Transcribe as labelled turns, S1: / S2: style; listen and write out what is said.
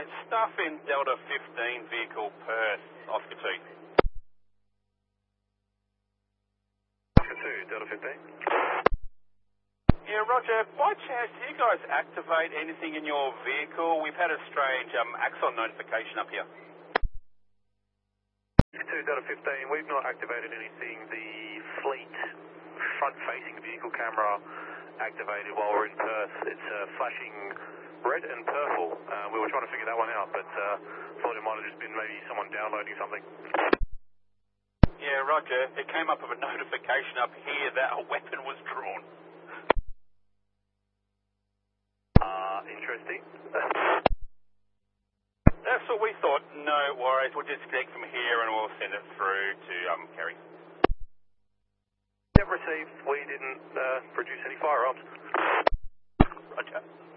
S1: stuff in Delta 15 vehicle Perth, Oscar 2.
S2: Oscar 2, Delta 15.
S1: Yeah, Roger, by chance, do you guys activate anything in your vehicle? We've had a strange axon notification up here.
S2: Oscar 2, Delta 15, we've not activated anything. The fleet front-facing vehicle camera activated while we're in Perth. It's flashing red and purple. We were trying to figure that one out, but thought it might have just been maybe someone downloading something.
S1: Yeah, Roger, it came up with a notification up here that a weapon was drawn.
S2: Interesting.
S1: That's what we thought. No worries, we'll disconnect from here and we'll send it through to Kerry.
S2: Yep, received. We didn't produce any firearms.
S1: Roger.